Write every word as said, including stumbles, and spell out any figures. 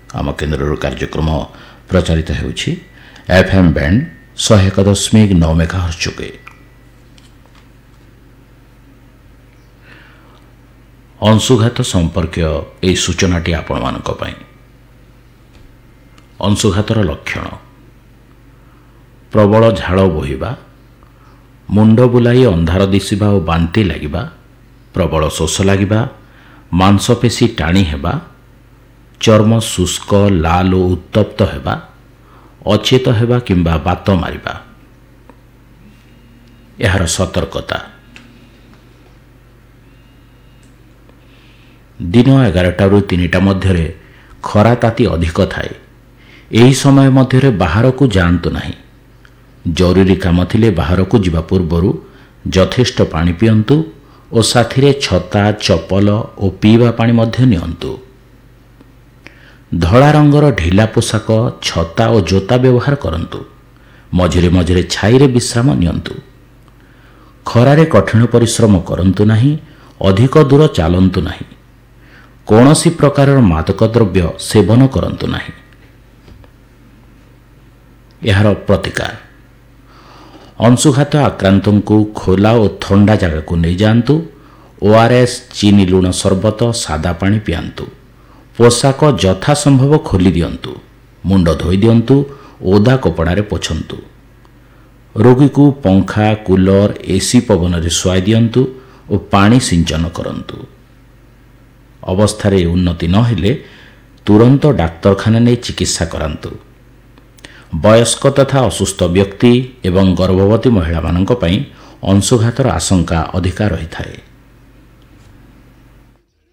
आम केन्द्र कार्यक्रम प्रचारित होउछि एफएम बैंड सौ एक दशमिक नौ मेगाहर्ट्ज जोगे। अंशुघात संपर्क यह सूचनाटी आपण मानक पई। अंशुघातर लक्षण प्रबल झाड़ बोहिबा, मुंड बुलाई अंधार दिशिबा और बांती लागिबा, प्रबल शोष लागिबा, मांसपेशी टाणी हेबा, चर्म शुष्क लाल और उत्तप्त हेबा, अचेत हेबा किंबा बात मारिबा। यार सतर्कता दिन एगारटा रु तीनटा मध्य खरा ताती अधिक थाए। यही समय मध्य बाहर को जातु नहीं। जरूरी काम थिले बाहर को जिबा पूर्वरु यथेष्ट पानी पियंतु और साथीरे छता चपल और पीवा पानी मध्य नियंतु। धड़ा रंगर ढिला पोशाक छता और जोता व्यवहार करंतु। मझिरे मझिरे छाईरे विश्राम नियंतु। खरारे कठिन परिश्रम करंतु नहीं। अधिक दूर चालंतु नहीं। कौनसी प्रकार मादक द्रव्य सेवन करंतु नहीं। यार प्रतिकार अंशुघात आक्रांतों को खोला और ठंडा जगह को नहीं जातु। ओआरएस चीनी लुण सरबत सादा पानी पियांतु। पोशाक यथा संभव खोली दियंतु। मुंड धोई दियंतु। ओदा कपड़ारे पोछंतु। रोगी को पंखा कूलर एसी पवन रे सुआई दियंतु और पानी सिंचन करंतु। अवस्था रे उन्नति न हेले तुरंत डाक्तरखाना ने चिकित्सा करांतु। वयस्क तथा असुस्थ व्यक्ति एवं गर्भवती महिला मानक पई अंशुघातर आशंका अधिका रही थाए।